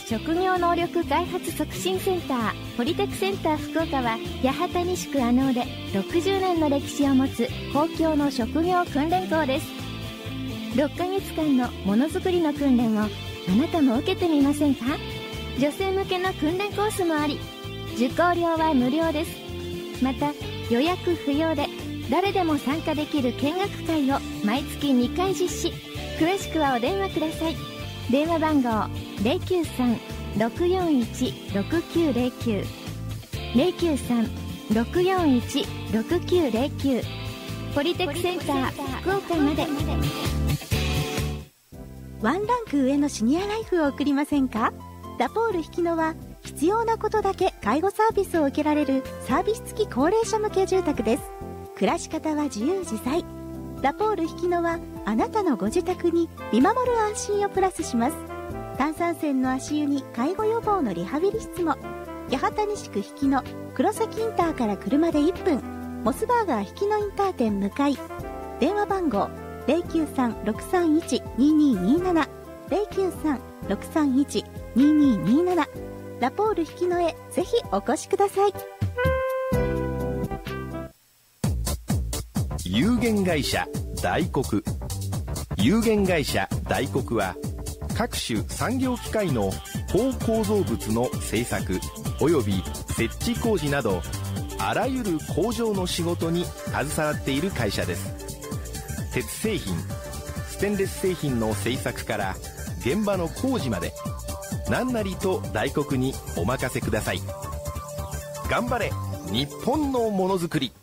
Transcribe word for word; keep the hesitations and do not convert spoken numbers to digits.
職業能力開発促進センターポリテクセンター福岡は八幡西区阿能でろくじゅうねんの歴史を持つ公共の職業訓練校です。ろっかげつかんのものづくりの訓練をあなたも受けてみませんか？女性向けの訓練コースもあり、受講料は無料です。また予約不要で誰でも参加できる見学会を毎月にかい実施。詳しくはお電話ください。電話番号 ゼロきゅうさん ろくよんいち ろくきゅうゼロきゅう ゼロきゅうさん ろくよんいち ろくきゅうゼロきゅうポリテクセンター福岡まで。 ワンランク上のシニアライフを送りませんか？ラポール引野は必要なことだけ介護サービスを受けられるサービス付き高齢者向け住宅です。暮らし方は自由自在。ラポール引野はあなたのご自宅に見守る安心をプラスします。炭酸泉の足湯に介護予防のリハビリ室も。八幡西区引野黒崎インターから車でいっぷん、モスバーガー引野インター店向かい。電話番号 ゼロきゅうさん ろくさんいち ににになな ゼロきゅうさん ろくさんいち ににになな。ラポール引野へぜひお越しください。 有限会社大黒。有限会社大黒は各種産業機械の高構造物の製作および設置工事などあらゆる工場の仕事に携わっている会社です。鉄製品、ステンレス製品の製作から現場の工事まで何なりと大黒にお任せください。頑張れ日本のものづくり。